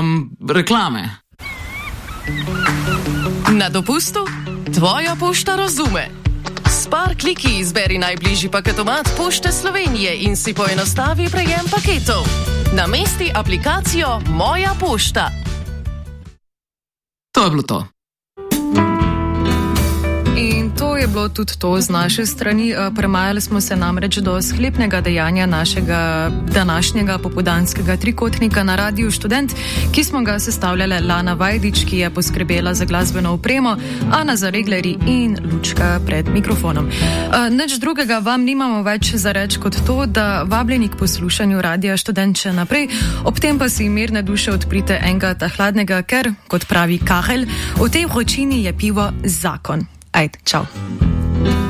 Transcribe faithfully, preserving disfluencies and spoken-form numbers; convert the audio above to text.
Um, reklame. Na dopustu tvoja pošta razume. S par kliki izberi najbližji paketomat Pošte Slovenije in si poenostavi prejem paketov. Namesti aplikacijo Moja pošta. To je bilo to. In to je bilo tudi to z naše strani. Premajali smo se namreč do sklepnega dejanja našega današnjega popoldanskega trikotnika na Radiu Študent, ki smo ga sestavljale Lana Vajdič, ki je poskrbela za glasbeno opremo, Ana Zaregleri in Lučka pred mikrofonom. Nič drugega vam nimamo več za reč kot to, da vabljeni k poslušanju Radia Študent še naprej, ob tem pa si mirne duše odprite enega ta hladnega, ker, kot pravi Kahelj, v tej vročini je pivo zakon. Ajde, čau.